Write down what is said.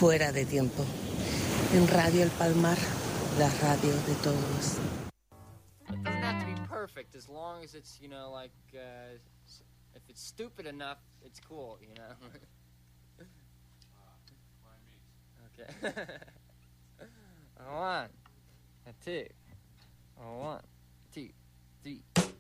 fuera de tiempo. En Radio El Palmar, la radio de todos. It doesn't have to be perfect as long as it's, you know, like, if it's stupid enough, it's cool, you know? Okay. 1, 2, 1, 2, 3.